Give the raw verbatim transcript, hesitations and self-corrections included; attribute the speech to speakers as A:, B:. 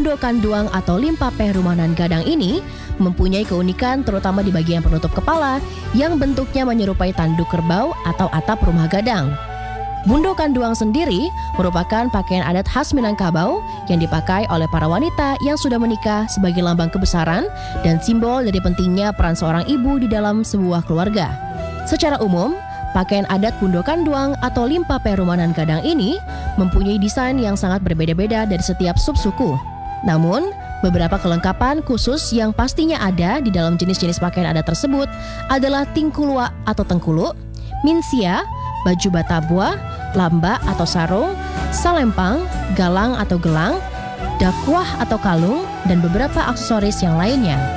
A: Bundo Kanduang atau Limpapeh Rumanan Gadang ini mempunyai keunikan terutama di bagian penutup kepala yang bentuknya menyerupai tanduk kerbau atau atap rumah gadang. Bundo Kanduang sendiri merupakan pakaian adat khas Minangkabau yang dipakai oleh para wanita yang sudah menikah sebagai lambang kebesaran dan simbol dari pentingnya peran seorang ibu di dalam sebuah keluarga. Secara umum, pakaian adat Bundo Kanduang atau Limpapeh Rumanan Gadang ini mempunyai desain yang sangat berbeda-beda dari setiap subsuku. Namun, beberapa kelengkapan khusus yang pastinya ada di dalam jenis-jenis pakaian adat tersebut adalah tingkulua atau tengkuluk, minsia, baju batabua, lamba atau sarung, salempang, galang atau gelang, dakwah atau kalung, dan beberapa aksesoris yang lainnya.